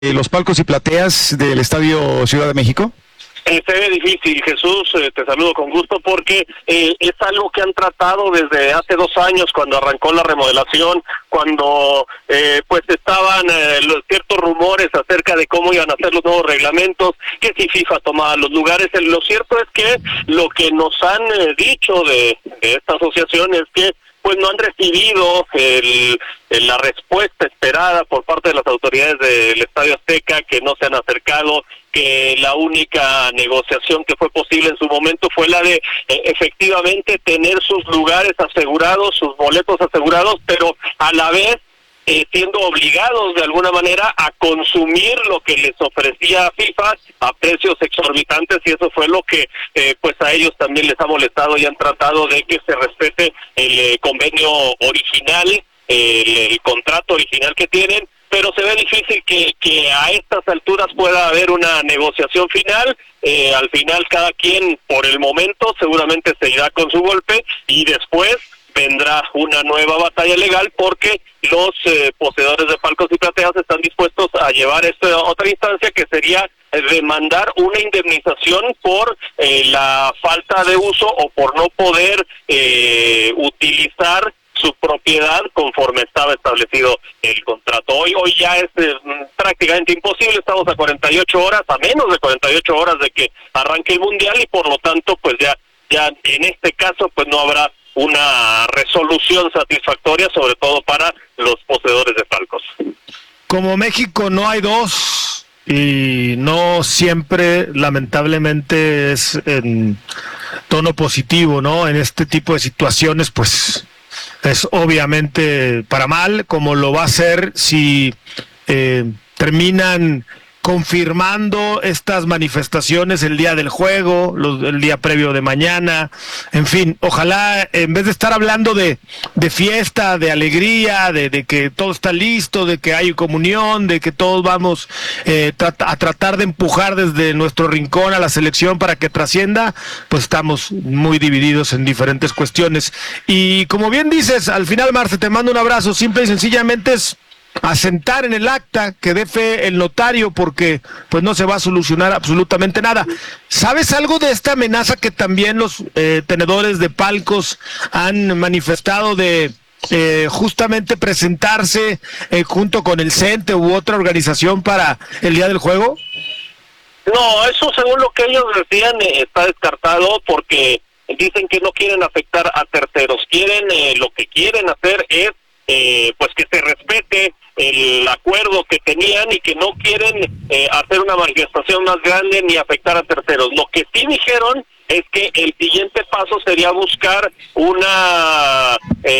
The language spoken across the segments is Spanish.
los palcos y plateas del Estadio Ciudad de México? Se ve difícil, Jesús, te saludo con gusto porque es algo que han tratado desde hace 2 años cuando arrancó la remodelación, cuando pues estaban los ciertos rumores acerca de cómo iban a ser los nuevos reglamentos, que si FIFA tomaba los lugares. Lo cierto es que lo que nos han dicho de esta asociación es que pues no han recibido la respuesta esperada por parte de las autoridades del Estadio Azteca, que no se han acercado, que la única negociación que fue posible en su momento fue la de efectivamente tener sus lugares asegurados, sus boletos asegurados, pero a la vez siendo obligados de alguna manera a consumir lo que les ofrecía FIFA a precios exorbitantes, y eso fue lo que pues a ellos también les ha molestado y han tratado de que se respete el convenio original, el contrato original que tienen, pero se ve difícil que a estas alturas pueda haber una negociación final. Al final cada quien por el momento seguramente se irá con su golpe y después vendrá una nueva batalla legal porque los poseedores de palcos y plateas están dispuestos a llevar esto a otra instancia, que sería demandar una indemnización por la falta de uso o por no poder utilizar su propiedad conforme estaba establecido el contrato. Hoy ya es prácticamente imposible, estamos a 48 horas, a menos de 48 horas de que arranque el Mundial, y por lo tanto pues ya en este caso pues no habrá una resolución satisfactoria, sobre todo para los poseedores de palcos. Como México no hay dos, y no siempre lamentablemente es en tono positivo, ¿no? En este tipo de situaciones pues es obviamente para mal, como lo va a ser si terminan confirmando estas manifestaciones el día del juego, el día previo de mañana. En fin, ojalá en vez de estar hablando de fiesta, de alegría, de que todo está listo, de que hay comunión, de que todos vamos a tratar de empujar desde nuestro rincón a la selección para que trascienda, pues estamos muy divididos en diferentes cuestiones. Y como bien dices, al final, Marce, te mando un abrazo. Simple y sencillamente es asentar en el acta que dé fe el notario, porque pues no se va a solucionar absolutamente nada. ¿Sabes algo de esta amenaza que también los tenedores de palcos han manifestado de justamente presentarse junto con el CENTE u otra organización para el día del juego? No, eso según lo que ellos decían está descartado, porque dicen que no quieren afectar a terceros, lo que quieren hacer es pues que se respete el acuerdo que tenían y que no quieren hacer una manifestación más grande ni afectar a terceros. Lo que sí dijeron es que el siguiente paso sería buscar una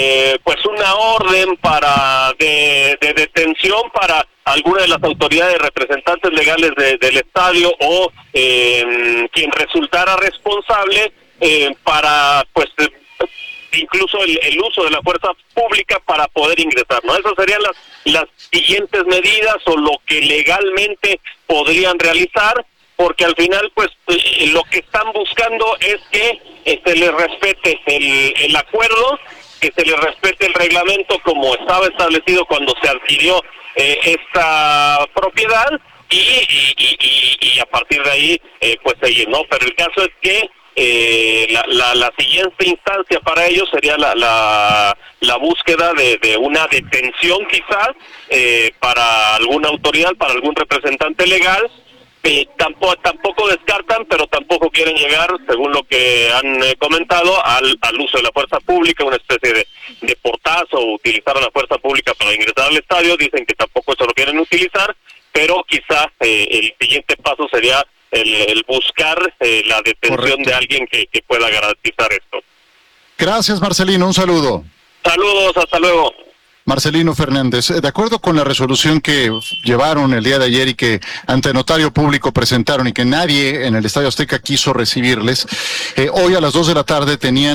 orden de detención para alguna de las autoridades representantes legales del estadio o quien resultara responsable para pues incluso el uso de la fuerza pública para poder ingresar, ¿no? Esas serían las siguientes medidas o lo que legalmente podrían realizar, porque al final pues lo que están buscando es que se les respete el acuerdo, que se les respete el reglamento como estaba establecido cuando se adquirió esta propiedad y a partir de ahí pues seguir, ¿no? Pero el caso es que la siguiente instancia para ellos sería la búsqueda de una detención quizás para alguna autoridad, para algún representante legal. Tampoco descartan, pero tampoco quieren llegar, según lo que han comentado, al uso de la fuerza pública, una especie de portazo, o utilizar a la fuerza pública para ingresar al estadio. Dicen que tampoco eso lo quieren utilizar, pero quizás el siguiente paso sería el buscar la detención Correcto. de alguien que pueda garantizar esto. Gracias, Marcelino, un saludo. Saludos, hasta luego. Marcelino Fernández, de acuerdo con la resolución que llevaron el día de ayer y que ante notario público presentaron y que nadie en el Estadio Azteca quiso recibirles, hoy a las 2 de la tarde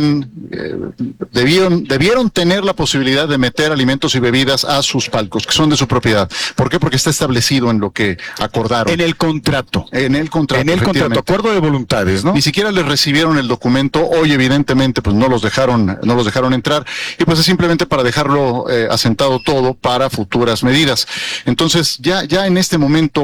debieron tener la posibilidad de meter alimentos y bebidas a sus palcos, que son de su propiedad. ¿Por qué? Porque está establecido en lo que acordaron. En el contrato. En el contrato, acuerdo de voluntades, ¿no? Ni siquiera les recibieron el documento. Hoy evidentemente pues no los dejaron entrar, y pues es simplemente para dejarlo asentado presentado todo para futuras medidas. Entonces, ya en este momento